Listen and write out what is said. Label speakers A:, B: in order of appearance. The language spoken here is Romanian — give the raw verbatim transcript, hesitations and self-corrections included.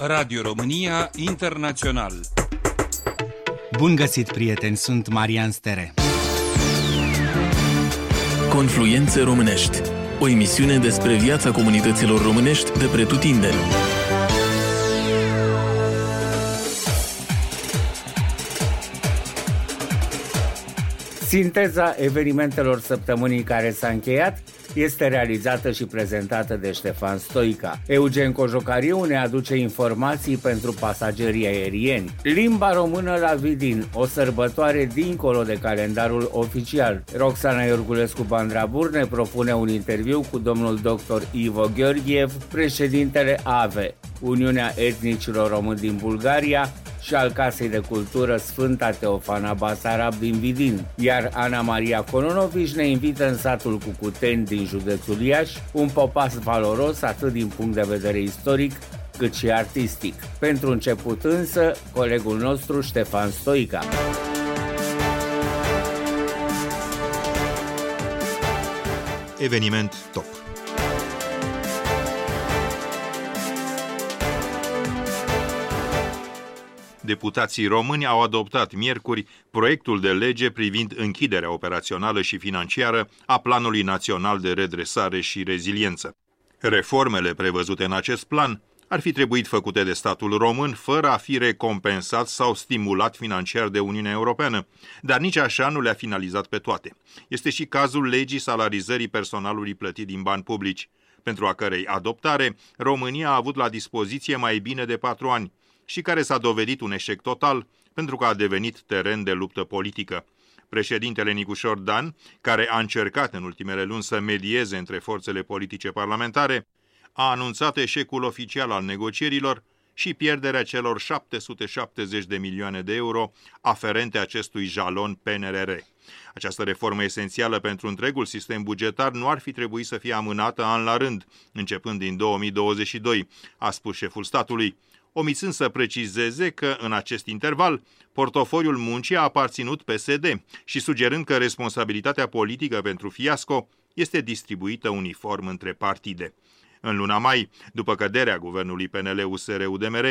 A: Radio România Internațional.
B: Bun găsit, prieteni, sunt Marian Stere.
C: Confluențe românești, o emisiune despre viața comunităților românești de pretutindeni.
D: Sinteza evenimentelor săptămânii care s-a încheiat este realizată și prezentată de Ștefan Stoica. Eugen Cojocariu ne aduce informații pentru pasagerii aerieni. Limba română la Vidin, o sărbătoare dincolo de calendarul oficial. Roxana Iorgulescu-Bandrabur ne propune un interviu cu domnul doctor Ivo Gheorghiev, președintele A V E, Uniunea Etnicilor Români din Bulgaria, și al Casei de Cultură Sfânta Teofana Basarab din Vidin, iar Ana Maria Cononovici ne invită în satul Cucuteni din județul Iași, un popas valoros atât din punct de vedere istoric cât și artistic. Pentru început însă, colegul nostru Ștefan Stoica.
E: Eveniment top. Deputații români au adoptat miercuri proiectul de lege privind închiderea operațională și financiară a Planului Național de Redresare și Reziliență. Reformele prevăzute în acest plan ar fi trebuit făcute de statul român fără a fi recompensat sau stimulat financiar de Uniunea Europeană, dar nici așa nu le-a finalizat pe toate. Este și cazul legii salarizării personalului plătit din bani publici, pentru a cărei adoptare România a avut la dispoziție mai bine de patru ani, și care s-a dovedit un eșec total pentru că a devenit teren de luptă politică. Președintele Nicușor Dan, care a încercat în ultimele luni să medieze între forțele politice parlamentare, a anunțat eșecul oficial al negocierilor și pierderea celor șapte sute șaptezeci de milioane de euro aferente acestui jalon P N R R. Această reformă esențială pentru întregul sistem bugetar nu ar fi trebuit să fie amânată an la rând, începând din două mii douăzeci și doi, a spus șeful statului, omițând să precizeze că, în acest interval, portofoliul muncii a aparținut P S D și sugerând că responsabilitatea politică pentru fiasco este distribuită uniform între partide. În luna mai, după căderea guvernului P N L U S R U D M R,